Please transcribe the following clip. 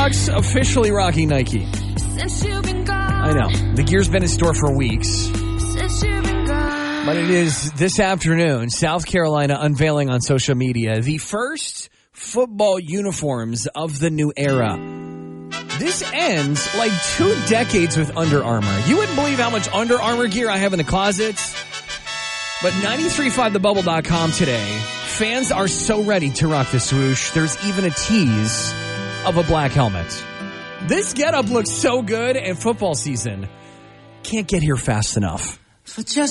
Seahawks officially rocking Nike. I know. The gear's been in store for weeks. But it is this afternoon, South Carolina unveiling on social media the first football uniforms of the new era. This ends like 2 decades with Under Armour. You wouldn't believe how much Under Armour gear I have in the closets. But 935thebubble.com today, fans are so ready to rock the swoosh, there's even a tease of a black helmet. This getup looks so good, and football season can't get here fast enough.